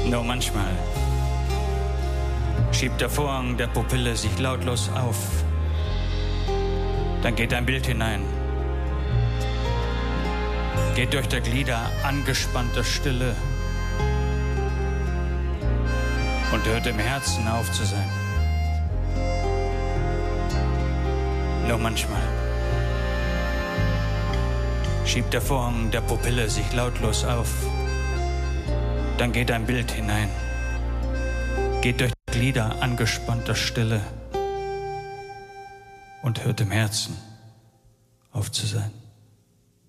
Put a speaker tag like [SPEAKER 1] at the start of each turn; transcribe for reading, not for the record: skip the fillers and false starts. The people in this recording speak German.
[SPEAKER 1] Nur manchmal schiebt der Vorhang der Pupille sich lautlos auf. Dann geht ein Bild hinein. Geht durch der Glieder angespannte Stille und hört im Herzen auf zu sein. Nur manchmal schiebt der Vorhang der Pupille sich lautlos auf. Dann geht ein Bild hinein. Geht durch die Glieder angespannter Stille und hört im Herzen auf zu sein.